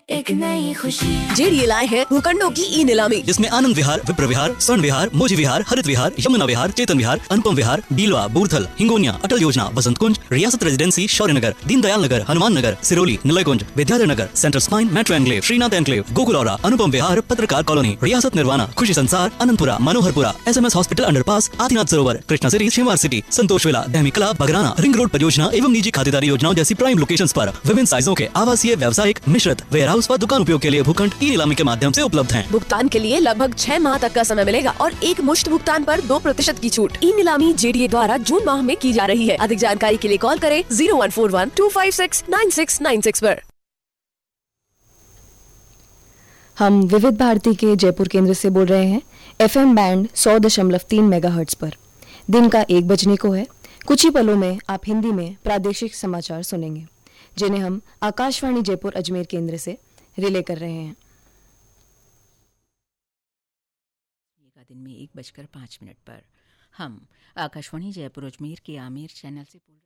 एक नई खुशी। जेडीए लाए है भूखंडों की ई नीलामी, जिसमें आनंद विहार, विप्र विहार, स्वर्ण विहार, मोजी विहार, हरित विहार, यमुना विहार, चेतन विहार, अनुपम विहार, डीलवा, बूर्थल, हिंगोनिया, अटल योजना, बसंत कुंज, रियासत रेजिडेंसी, शौर्य नगर, Deendayal Nagar, Hanuman Nagar, Siroli, निलयकुंज, Vidyadhar Nagar, central spine, metro enclave, Srinath enclave, गोकुलौरा, अनुपम विहार, पत्रकार कॉलोनी, रियासत निर्वाणा, खुशी संसार, Ananthapura, Manoharpura, SMS hospital underpass, Adinath सरोवर, कृष्णा सिटी, शिवार सिटी, संतोष विला, दहमीकला, बगराना, रिंग रोड परियोजना एवं निजी खातेदारी योजनाओं जैसी प्राइम लोकेशंस पर विभिन्न साइजों के आवासीय, व्यावसायिक, मिश्रित, वेयर हाउस व दुकान उपयोग के लिए भूखंड ई नीलामी के माध्यम से उपलब्ध हैं। भुगतान के लिए लगभग 6 माह तक का समय मिलेगा और एक मुश्त भुगतान पर 2% की छूट। ई नीलामी जेडीए द्वारा जून माह में की जा रही है। अधिक जानकारी के लिए कॉल करें 0141-256-9696 पर। हम विविध भारती के जयपुर केंद्र से बोल रहे हैं FM बैंड 100.3 मेगाहर्ट्ज पर। दिन का 1 बजने को है। कुछ ही पलों में आप हिंदी में प्रादेशिक समाचार सुनेंगे, जिन्हें हम आकाशवाणी जयपुर अजमेर केंद्र से रिले कर रहे हैं। दिन में 1:05 पर हम आकाशवाणी जयपुर अजमेर के आमेर चैनल से बोल